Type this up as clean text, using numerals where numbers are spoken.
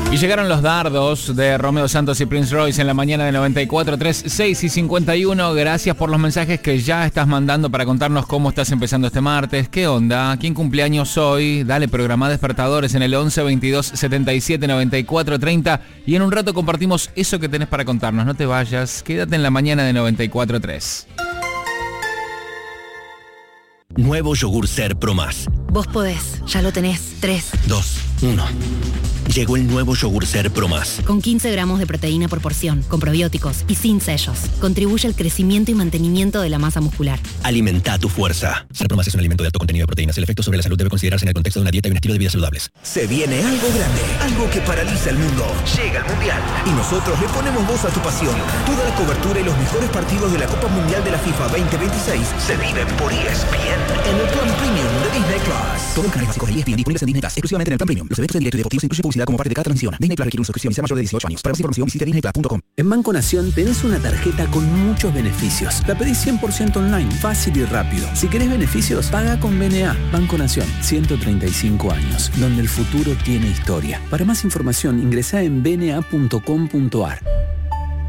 Y llegaron los dardos de Romeo Santos y Prince Royce en la mañana de 94.3, 6:51. Gracias por los mensajes que ya estás mandando para contarnos cómo estás empezando este martes. ¿Qué onda? ¿Quién cumpleaños hoy? Dale, programa despertadores en el 11 22 77 94 30 y en un rato compartimos eso que tenés para contarnos. No te vayas, quédate en la mañana de 94.3. Nuevo yogur Ser Pro Más. Vos podés, ya lo tenés. 3, 2, 1. Llegó el nuevo yogur Ser Pro Más. Con 15 gramos de proteína por porción, con probióticos y sin sellos. Contribuye al crecimiento y mantenimiento de la masa muscular. Alimenta tu fuerza. Ser Pro Más es un alimento de alto contenido de proteínas. El efecto sobre la salud debe considerarse en el contexto de una dieta y un estilo de vida saludables. Se viene algo grande, algo que paraliza el mundo. Llega el Mundial. Y nosotros le ponemos voz a tu pasión. Toda la cobertura y los mejores partidos de la Copa Mundial de la FIFA 2026 se viven por ESPN en el plan premium de Disney Plus. Todos los canales básicos de ESPN disponibles en Disney Plus, exclusivamente en el plan premium. Los eventos en directo y deportivos incluyen publicidad como parte de cada transmisión. Disney Plus requiere una suscripción y sea mayor de 18 años. Para más información visite disneyplus.com. En Banco Nación tenés una tarjeta con muchos beneficios. La pedís 100% online, fácil y rápido. Si querés beneficios, paga con BNA. Banco Nación, 135 años, donde el futuro tiene historia. Para más información, ingresá en bna.com.ar.